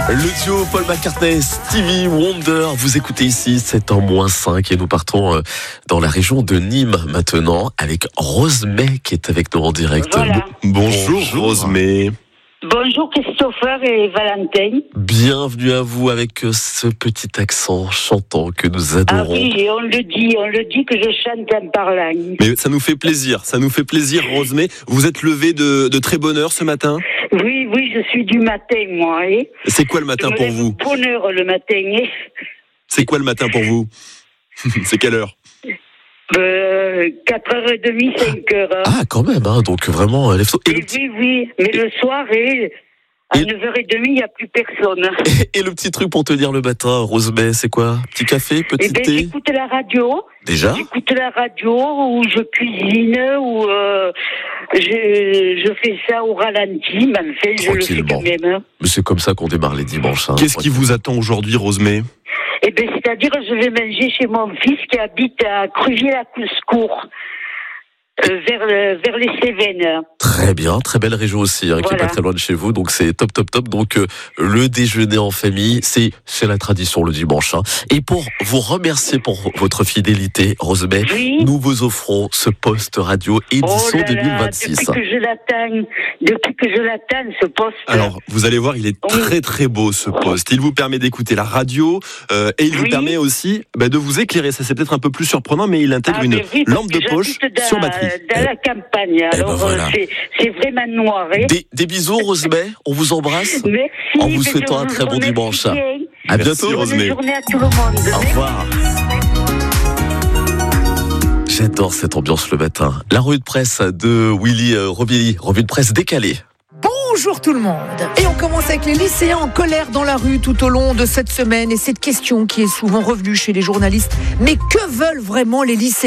Le duo Paul McCartney, Stevie Wonder, vous écoutez ici, c'est en -5 et nous partons dans la région de Nîmes maintenant avec Rosemée qui est avec nous en direct. Voilà. Bonjour Rosemée. Bonjour Christopher et Valentin. Bienvenue à vous avec ce petit accent chantant que nous adorons. Ah oui, et on le dit que je chante en parlant. Mais ça nous fait plaisir Rosemée. Vous êtes levée de très bonne heure ce matin ? Oui, je suis du matin moi. C'est quoi le matin pour vous ? Bonne heure le matin. C'est quoi le matin pour vous ? C'est quelle heure ? 4h30, 5h. Ah quand même, donc vraiment lève-tôt. Oui, mais le soir à 9h30, il n'y a plus personne. Et le petit truc pour te dire le matin, Rosemée, c'est quoi ? Petit café, petit thé ? J'écoute la radio. Déjà ? J'écoute la radio, ou je cuisine, ou je fais ça au ralenti, mais enfin, je le fais quand même. Mais c'est comme ça qu'on démarre les dimanches. Qu'est-ce qui vous attend aujourd'hui, Rosemée ? C'est-à-dire, je vais manger chez mon fils qui habite à Crugier-la-Couscourt, vers les Cévennes. Très bien, très belle région aussi, qui est pas très loin de chez vous, donc c'est top. Donc le déjeuner en famille, c'est la tradition le dimanche. Et pour vous remercier pour votre fidélité, Rosemée, nous vous offrons ce poste radio édition 2026. Depuis que je l'attends, ce poste. Alors, vous allez voir, il est très très beau ce poste. Il vous permet d'écouter la radio et il vous permet aussi de vous éclairer. Ça c'est peut-être un peu plus surprenant, mais il intègre une lampe de poche sur batterie. Dans la campagne, alors c'est vraiment noir. Des bisous, Rosemée, on vous embrasse. Merci. En vous souhaitant un très bon dimanche. À bientôt, Rosemée. Bonne journée à tout le monde. Au revoir. J'adore cette ambiance le matin. La revue de presse de Willy Robilly, revue de presse décalée. Bonjour tout le monde. Et on commence avec les lycéens en colère dans la rue tout au long de cette semaine. Et cette question qui est souvent revenue chez les journalistes. Mais que veulent vraiment les lycéens ?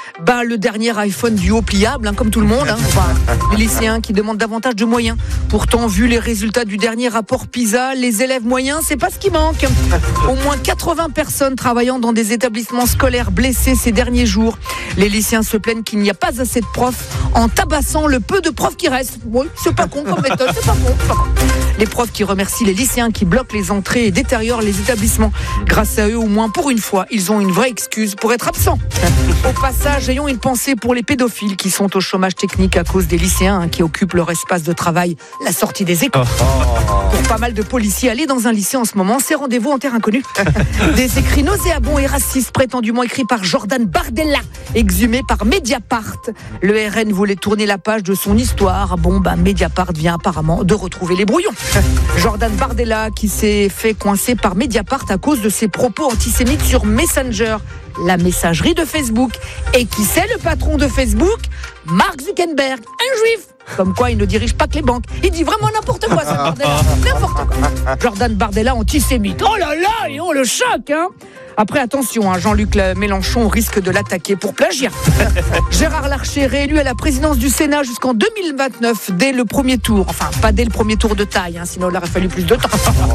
Le dernier iPhone duo pliable, comme tout le monde. Les lycéens qui demandent davantage de moyens. Pourtant, vu les résultats du dernier rapport PISA, les élèves moyens, c'est pas ce qui manque. Au moins 80 personnes travaillant dans des établissements scolaires blessées ces derniers jours. Les lycéens se plaignent qu'il n'y a pas assez de profs en tabassant le peu de profs qui restent. Oui, c'est pas con comme méthode, c'est pas con. Les profs qui remercient les lycéens qui bloquent les entrées et détériorent les établissements. Grâce à eux, au moins pour une fois, ils ont une vraie excuse pour être absents. Au passage, ayons une pensée pour les pédophiles qui sont au chômage technique à cause des lycéens qui occupent leur espace de travail, la sortie des écoles. Pour pas mal de policiers, aller dans un lycée en ce moment, c'est rendez-vous en terre inconnue. Des écrits nauséabonds et racistes prétendument écrits par Jordan Bardella, exhumés par Mediapart. Le RN voulait tourner la page de son histoire. Mediapart vient apparemment de retrouver les brouillons. Jordan Bardella qui s'est fait coincer par Mediapart à cause de ses propos antisémites sur Messenger, la messagerie de Facebook. Et qui c'est le patron de Facebook ? Mark Zuckerberg, un juif. Comme quoi il ne dirige pas que les banques. Il dit vraiment n'importe quoi, ce Bardella. N'importe quoi. Jordan Bardella antisémite. Oh là là, et on le choque, Après, attention, Jean-Luc Mélenchon risque de l'attaquer pour plagiat. Gérard Larcher, réélu à la présidence du Sénat jusqu'en 2029, dès le premier tour. Enfin, pas dès le premier tour de taille, sinon il aurait fallu plus de temps.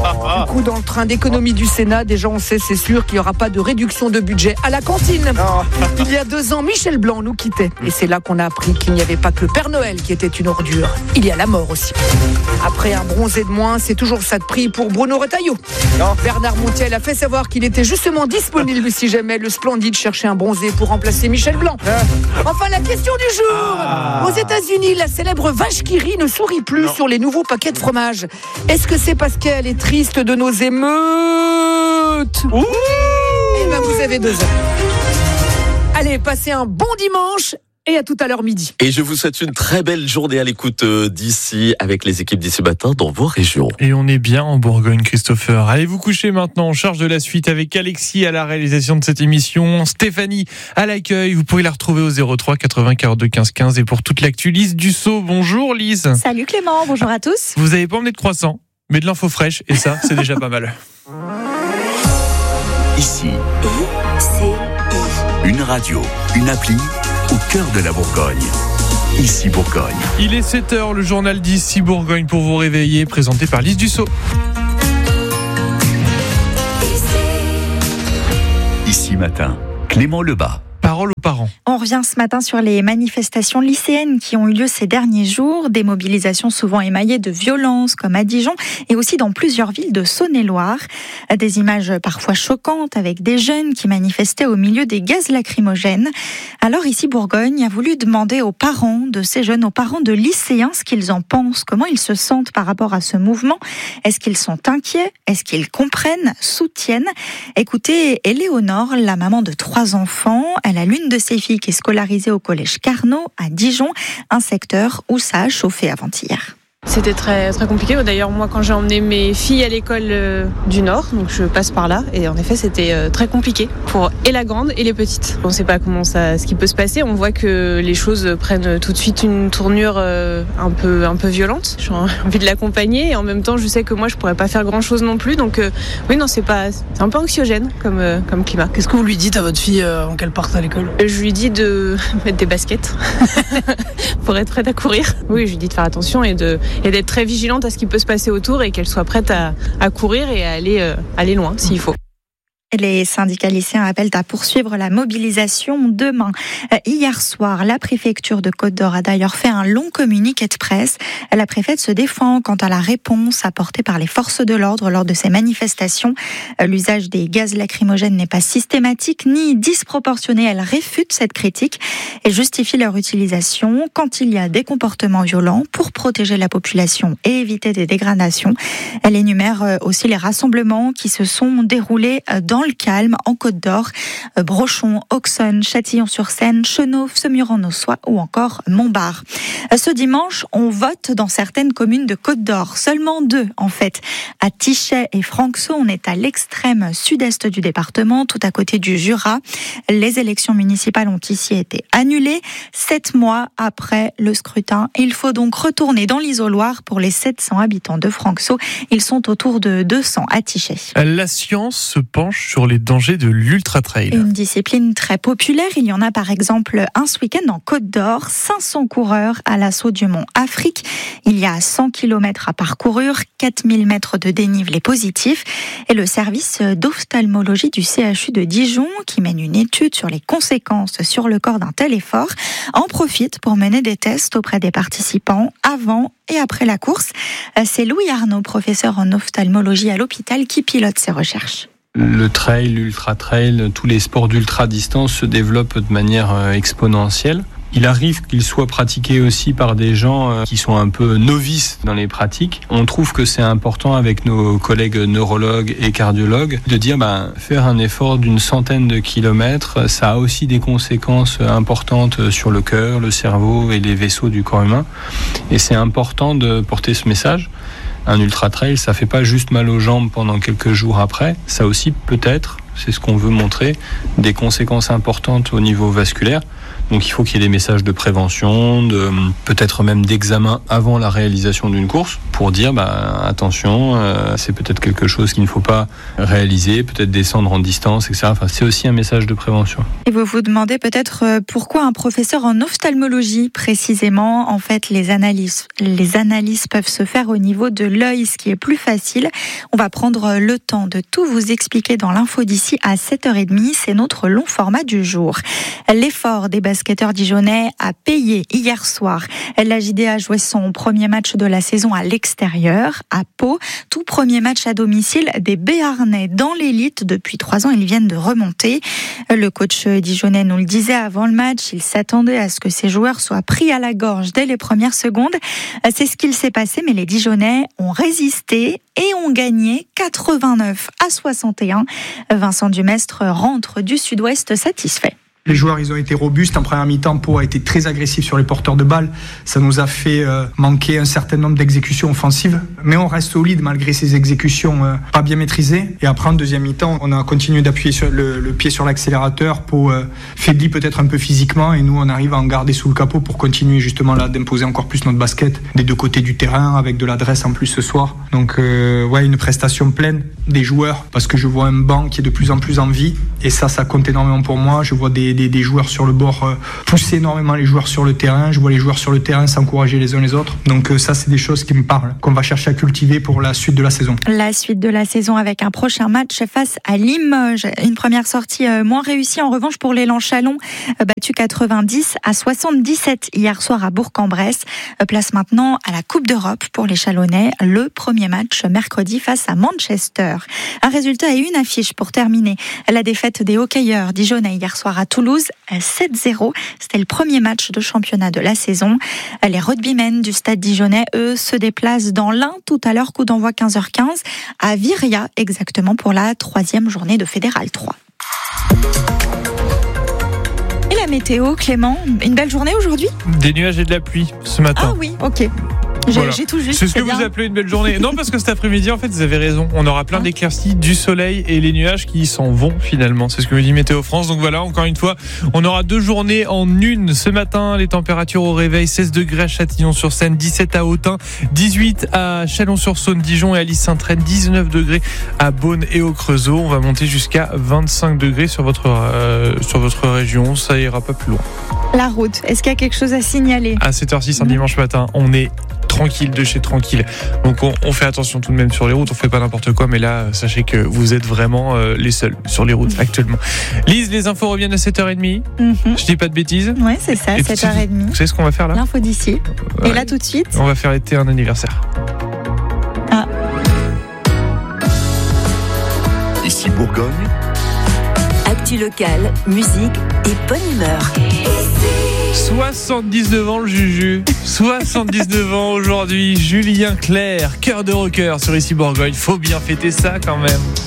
Du coup, dans le train d'économie du Sénat, déjà on sait, c'est sûr qu'il n'y aura pas de réduction de budget à la cantine. Il y a 2 ans, Michel Blanc nous quittait. Et c'est là qu'on a appris qu'il n'y avait pas que le Père Noël qui était une ordure. Il y a la mort aussi. Après un bronzé de moins, c'est toujours ça de prix pour Bruno Retailleau. Bernard Montiel a fait savoir qu'il était justement disponible si jamais le Splendide cherchait un bronzé pour remplacer Michel Blanc. Enfin, la question du jour. Aux États-Unis, la célèbre vache qui rit ne sourit plus sur les nouveaux paquets de fromage. Est-ce que c'est parce qu'elle est triste de nos émeutes ? Vous avez 2 heures. Allez, passez un bon dimanche. Et à tout à l'heure midi. Et je vous souhaite une très belle journée à l'écoute d'ici, avec les équipes d'ici matin dans vos régions. Et on est bien en Bourgogne, Christopher. Allez vous coucher maintenant, en charge de la suite avec Alexis à la réalisation de cette émission, Stéphanie à l'accueil. Vous pouvez la retrouver au 03 80 42 15 15. Et pour toute l'actu, Lise Dussault. Bonjour Lise. Salut Clément, bonjour à tous. Vous n'avez pas emmené de croissant, mais de l'info fraîche. Et ça, c'est déjà pas mal. Ici, une radio, une appli au cœur de la Bourgogne. Ici Bourgogne. Il est 7h, le journal d'Ici Bourgogne pour vous réveiller, présenté par Lise Dussault. Ici matin, Clément Lebas. Parole aux parents. On revient ce matin sur les manifestations lycéennes qui ont eu lieu ces derniers jours. Des mobilisations souvent émaillées de violences comme à Dijon et aussi dans plusieurs villes de Saône-et-Loire. Des images parfois choquantes avec des jeunes qui manifestaient au milieu des gaz lacrymogènes. Alors ici, Bourgogne a voulu demander aux parents de ces jeunes, aux parents de lycéens ce qu'ils en pensent, comment ils se sentent par rapport à ce mouvement. Est-ce qu'ils sont inquiets? Est-ce qu'ils comprennent, soutiennent? Écoutez, Éléonore, la maman de 3 enfants, elle a l'une de ses filles qui est scolarisée au collège Carnot à Dijon, un secteur où ça a chauffé avant-hier. C'était très, très compliqué. D'ailleurs, moi, quand j'ai emmené mes filles à l'école du Nord, donc je passe par là, et en effet, c'était très compliqué pour et la grande et les petites. On ne sait pas ce qui peut se passer. On voit que les choses prennent tout de suite une tournure un peu violente. J'ai envie de l'accompagner et en même temps, je sais que moi, je pourrais pas faire grand-chose non plus. Donc, oui, non, c'est un peu anxiogène comme climat. Qu'est-ce que vous lui dites à votre fille quand elle part à l'école ? Je lui dis de mettre des baskets pour être prête à courir. Oui, je lui dis de faire attention et d'être très vigilante à ce qui peut se passer autour et qu'elle soit prête à courir et à aller loin s'il faut. Les syndicats lycéens appellent à poursuivre la mobilisation demain. Hier soir, la préfecture de Côte-d'Or a d'ailleurs fait un long communiqué de presse. La préfète se défend quant à la réponse apportée par les forces de l'ordre lors de ces manifestations. L'usage des gaz lacrymogènes n'est pas systématique ni disproportionné. Elle réfute cette critique et justifie leur utilisation quand il y a des comportements violents pour protéger la population et éviter des dégradations. Elle énumère aussi les rassemblements qui se sont déroulés dans le calme en Côte d'Or, Brochon, Auxonne, Châtillon-sur-Seine, Chenauve, Semur-en-Auxois ou encore Montbard. Ce dimanche, on vote dans certaines communes de Côte d'Or. Seulement 2 en fait. À Tichet et Franxau, on est à l'extrême sud-est du département, tout à côté du Jura. Les élections municipales ont ici été annulées 7 mois après le scrutin. Il faut donc retourner dans l'isoloir pour les 700 habitants de Franxau. Ils sont autour de 200 à Tichet. La science se penche sur les dangers de l'ultra-trail. Une discipline très populaire. Il y en a par exemple un ce week-end en Côte d'Or. 500 coureurs à l'assaut du mont Afrique. Il y a 100 km à parcourir, 4000 mètres de dénivelé positif. Et le service d'ophtalmologie du CHU de Dijon, qui mène une étude sur les conséquences sur le corps d'un tel effort, en profite pour mener des tests auprès des participants avant et après la course. C'est Louis Arnaud, professeur en ophtalmologie à l'hôpital, qui pilote ces recherches. Le trail, l'ultra-trail, tous les sports d'ultra-distance se développent de manière exponentielle. Il arrive qu'il soit pratiqué aussi par des gens qui sont un peu novices dans les pratiques. On trouve que c'est important avec nos collègues neurologues et cardiologues de dire faire un effort d'une centaine de kilomètres, ça a aussi des conséquences importantes sur le cœur, le cerveau et les vaisseaux du corps humain. Et c'est important de porter ce message. Un ultra-trail, ça fait pas juste mal aux jambes pendant quelques jours après, ça aussi peut-être, c'est ce qu'on veut montrer, des conséquences importantes au niveau vasculaire. Donc il faut qu'il y ait des messages de prévention, peut-être même d'examen avant la réalisation d'une course pour dire attention, c'est peut-être quelque chose qu'il ne faut pas réaliser, peut-être descendre en distance, etc. Enfin, c'est aussi un message de prévention. Et vous vous demandez peut-être pourquoi un professeur en ophtalmologie précisément. En fait, les analyses peuvent se faire au niveau de l'œil, ce qui est plus facile. On va prendre le temps de tout vous expliquer dans l'info d'ici à 7h30. C'est notre long format du jour. L'effort des basketteurs dijonnais a payé hier soir. La JD a joué son premier match de la saison à l'extérieur, à Pau. Tout premier match à domicile des Béarnais dans l'élite. Depuis 3 ans, ils viennent de remonter. Le coach dijonnais nous le disait avant le match, il s'attendait à ce que ses joueurs soient pris à la gorge dès les premières secondes. C'est ce qu'il s'est passé, mais les Dijonnais ont résisté et ont gagné 89-61. Vincent Dumestre rentre du Sud-Ouest satisfait. Les joueurs, ils ont été robustes. En première mi-temps, Pau a été très agressif sur les porteurs de balles. Ça nous a fait manquer un certain nombre d'exécutions offensives. Mais on reste solide malgré ces exécutions pas bien maîtrisées. Et après, en deuxième mi-temps, on a continué d'appuyer sur le pied sur l'accélérateur. Pau faiblit peut-être un peu physiquement. Et nous, on arrive à en garder sous le capot pour continuer justement là d'imposer encore plus notre basket des deux côtés du terrain, avec de l'adresse en plus ce soir. Donc, une prestation pleine des joueurs. Parce que je vois un banc qui est de plus en plus en vie. Et ça compte énormément pour moi. Je vois des joueurs sur le bord pousser énormément les joueurs sur le terrain. Je vois les joueurs sur le terrain s'encourager les uns les autres. Donc ça, c'est des choses qui me parlent, qu'on va chercher à cultiver pour la suite de la saison. La suite de la saison avec un prochain match face à Limoges. Une première sortie moins réussie en revanche pour l'élan Chalon, battu 90-77 hier soir à Bourg-en-Bresse. Place maintenant à la Coupe d'Europe pour les Chalonnais. Le premier match mercredi face à Manchester. Un résultat et une affiche pour terminer. La défaite des hockeyeurs dijonnais hier soir à Toulouse, 7-0. C'était le premier match de championnat de la saison. Les rugbymen du stade dijonnais, eux, se déplacent dans l'Ain tout à l'heure, coup d'envoi 15h15, à Viria, exactement pour la 3e journée de Fédéral 3. Et la météo, Clément, une belle journée aujourd'hui ? Des nuages et de la pluie ce matin. Ah oui, ok. J'ai tout juste. C'est ce que vous appelez une belle journée. Non, parce que cet après-midi, en fait, vous avez raison. On aura plein d'éclaircies, du soleil et les nuages qui s'en vont finalement. C'est ce que me dit Météo France. Donc voilà, encore une fois, on aura 2 journées en une. Ce matin, les températures au réveil, 16 degrés à Châtillon-sur-Seine, 17 à Autun, 18 à Chalon-sur-Saône, Dijon et à Lys-Saint-Traine, 19 degrés à Beaune et au Creusot. On va monter jusqu'à 25 degrés sur votre région. Ça ira pas plus loin. La route, est-ce qu'il y a quelque chose à signaler ? À 7h06 un dimanche matin, on est tranquille de chez tranquille. Donc on fait attention tout de même sur les routes, on fait pas n'importe quoi, mais là, sachez que vous êtes vraiment les seuls sur les routes actuellement. Lise, les infos reviennent à 7h30. Je dis pas de bêtises. Ouais, c'est ça, 7h30. Vous savez ce qu'on va faire là ? L'info d'ici. Et là, tout de suite, on va faire l'été un anniversaire. Ah. Ici Bourgogne. Actu locale, musique et bonne humeur. 79 ans le Juju, 79 ans aujourd'hui, Julien Clerc, cœur de rocker sur Ici Bourgogne, faut bien fêter ça quand même.